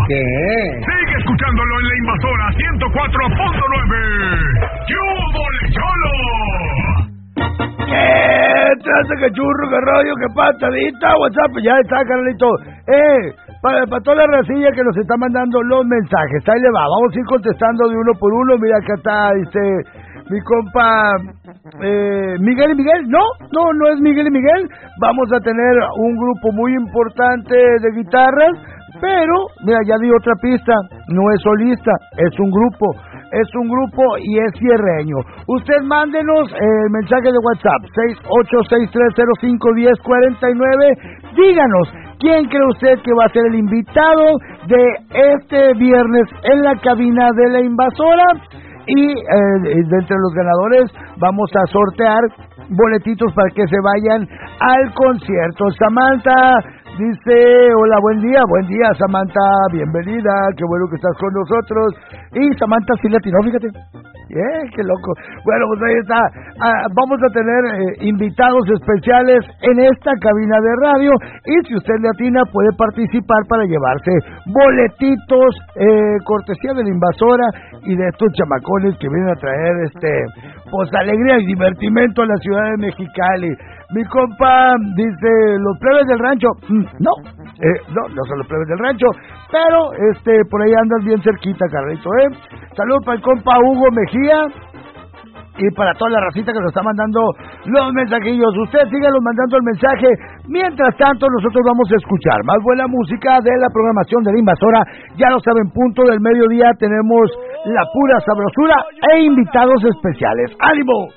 ¿Qué? Sigue escuchándolo en La Invasora 104.9. ¡Cholo! ¿Qué traza, que churro, que rollo, que patadita? WhatsApp, ya está, carnalito. Para toda la racilla que nos está mandando los mensajes, ahí le va, vamos a ir contestando de uno por uno. Mira, acá está, mi compa Miguel y Miguel. No es Miguel y Miguel. Vamos a tener un grupo muy importante de guitarras, pero, mira, ya di otra pista, no es solista, es un grupo y es cierreño. Usted mándenos el mensaje de WhatsApp, 6863051049, díganos, ¿quién cree usted que va a ser el invitado de este viernes en la cabina de La Invasora? Y de entre los ganadores vamos a sortear boletitos para que se vayan al concierto. Samantha dice, hola, buen día Samantha, bienvenida, qué bueno que estás con nosotros. Y Samantha sí le atinó, fíjate. Qué loco. Bueno, pues ahí está. Vamos a tener invitados especiales en esta cabina de radio, y si usted le atina puede participar para llevarse boletitos, cortesía de La Invasora y de estos chamacones que vienen a traer pues alegría y divertimento a la ciudad de Mexicali. Mi compa dice, los plebes del rancho. No son los plebes del rancho, pero por ahí andas bien cerquita, Carlito, Salud para el compa Hugo Mejía y para toda la racita que nos está mandando los mensajillos. Usted síganos mandando el mensaje. Mientras tanto, nosotros vamos a escuchar más buena música de la programación de La Invasora. Ya lo saben, punto del mediodía tenemos la pura sabrosura e invitados especiales. ¡Ánimo!